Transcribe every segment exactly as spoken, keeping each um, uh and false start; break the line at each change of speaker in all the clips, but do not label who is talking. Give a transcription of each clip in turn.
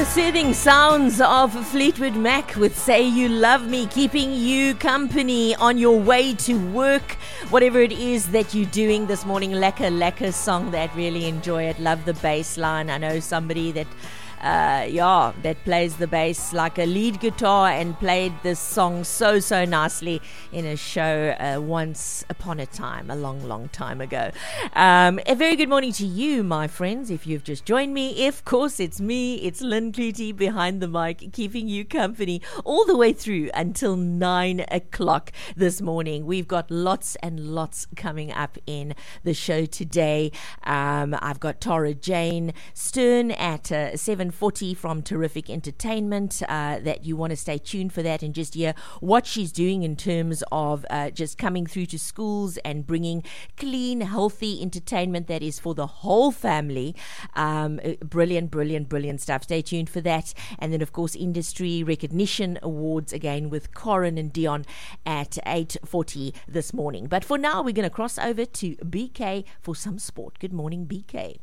soothing sounds of Fleetwood Mac with Say You Love Me, keeping you company on your way to work, whatever it is that you're doing this morning. Lekker, lekker song that really enjoy it. Love the bass line. I know somebody that Uh, yeah, that plays the bass like a lead guitar and played this song so, so nicely in a show uh, once upon a time, a long, long time ago. Um, a very good morning to you, my friends, if you've just joined me. Of course, it's me, it's Lynn Clutie behind the mic, keeping you company all the way through until nine o'clock this morning. We've got lots and lots coming up in the show today. Um, I've got Tara Jane Stern at uh, seven forty from Terrific Entertainment, uh, that you want to stay tuned for that and just hear what she's doing in terms of uh, just coming through to schools and bringing clean, healthy entertainment that is for the whole family. Um, brilliant, brilliant, brilliant stuff. Stay tuned for that. And then, of course, Industry Recognition Awards again with Corin and Dion at eight forty this morning. But for now, we're going to cross over to B K for some sport. Good morning, B K.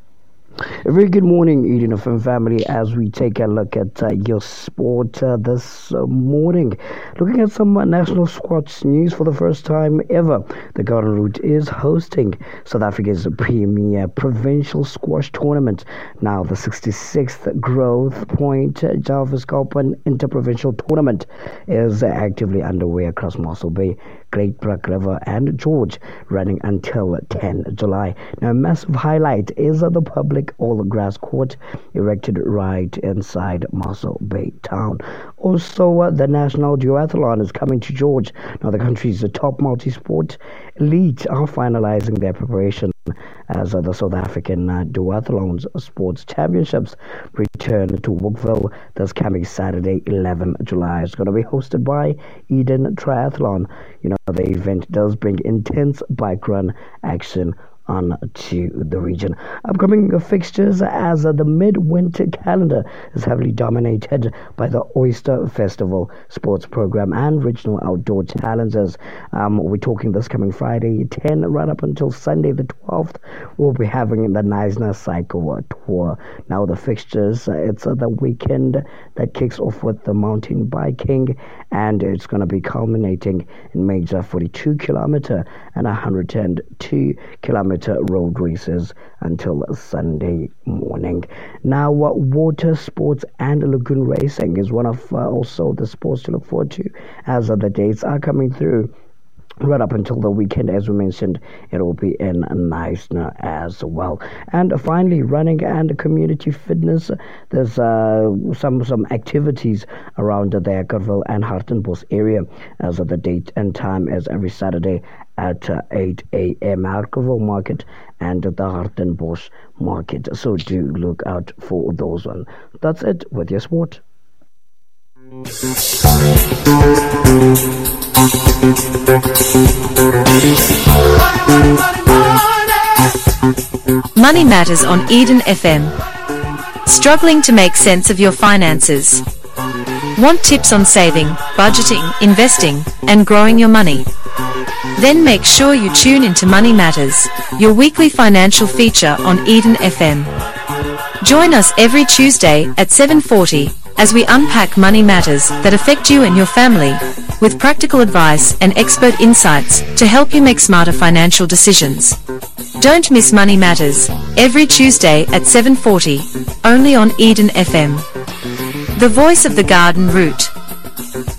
A very good morning, Eden F M family, as we take a look at uh, your sport uh, this uh, morning. Looking at some uh, national squash news for the first time ever, the Garden Route is hosting South Africa's premier provincial squash tournament. Now, the sixty-sixth Growth Point uh, Jarvis Koppen Interprovincial Tournament is uh, actively underway across Mossel Bay, Great Brook River and George, running until tenth of July. Now, a massive highlight is uh, the public all-grass court erected right inside Mossel Bay town. Also, uh, the National Duathlon is coming to George. Now, the country's uh, top multi-sport elite are finalizing their preparation as uh, the South African uh, Duathlon Sports Championships return to Wookville this coming Saturday, eleventh of July. It's going to be hosted by Eden Triathlon. You know, the event does bring intense bike run action on to the region. Upcoming fixtures as uh, the midwinter calendar is heavily dominated by the Oyster Festival sports program and regional outdoor challenges. Um, we're talking this coming Friday ten right up until Sunday the twelfth. We'll be having the Neisner Cycle Tour. Now the fixtures, uh, it's uh, the weekend that kicks off with the mountain biking, and it's going to be culminating in major forty-two kilometer and one hundred two kilometer road races until Sunday morning. Now, uh, water sports and lagoon racing is one of uh, also the sports to look forward to as uh, the dates are coming through. Right up until the weekend, as we mentioned, it will be in Neisner as well. And finally, running and community fitness. There's uh, some some activities around the Eckerville and Hartenbos area, as the date and time is every Saturday at uh, eight a.m. Eckerville Market and the Hartenbos Market. So do look out for those ones. That's it with your sport.
Money Matters on Eden F M. Struggling to make sense of your finances? Want tips on saving, budgeting, investing, and growing your money? Then make sure you tune into Money Matters, your weekly financial feature on Eden F M. Join us every Tuesday at seven forty as we unpack money matters that affect you and your family, with practical advice and expert insights to help you make smarter financial decisions. Don't miss Money Matters, every Tuesday at seven forty, only on Eden F M. The voice of the Garden Route.